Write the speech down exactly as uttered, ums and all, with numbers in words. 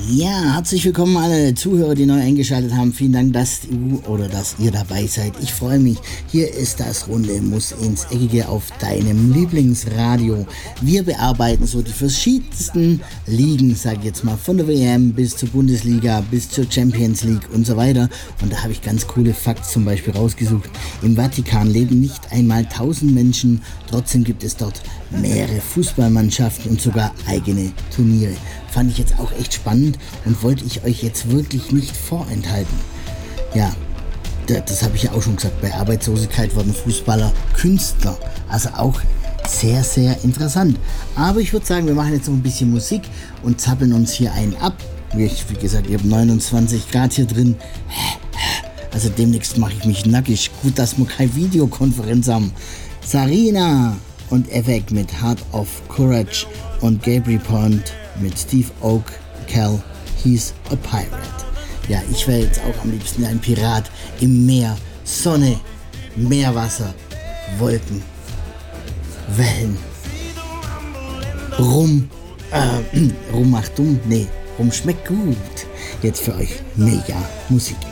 Ja, herzlich willkommen alle Zuhörer, die neu eingeschaltet haben. Vielen Dank, dass du oder dass ihr dabei seid. Ich freue mich. Hier ist das Runde Muss ins Eckige auf deinem Lieblingsradio. Wir bearbeiten so die verschiedensten Ligen, sage ich jetzt mal, von der W M bis zur Bundesliga, bis zur Champions League und so weiter. Und da habe ich ganz coole Facts zum Beispiel rausgesucht. Im Vatikan leben nicht einmal tausend Menschen, trotzdem gibt es dort mehrere Fußballmannschaften und sogar eigene Turniere. Fand ich jetzt auch echt spannend und wollte ich euch jetzt wirklich nicht vorenthalten. Ja, das habe ich ja auch schon gesagt, bei Arbeitslosigkeit wurden Fußballer Künstler, also auch sehr, sehr interessant. Aber ich würde sagen, wir machen jetzt noch ein bisschen Musik und zappeln uns hier einen ab. Wie, ich, wie gesagt, ich habe neunundzwanzig Grad hier drin. Also demnächst mache ich mich nackig. Gut, dass wir keine Videokonferenz haben. Sarina und Effect mit Heart of Courage und Gabriel Pond mit Steve Oak, Cal, He's a Pirate. Ja, ich wäre jetzt auch am liebsten ein Pirat im Meer, Sonne, Meerwasser, Wolken, Wellen. Rum, äh, Rum macht dumm, nee, Rum schmeckt gut. Jetzt für euch mega Musik.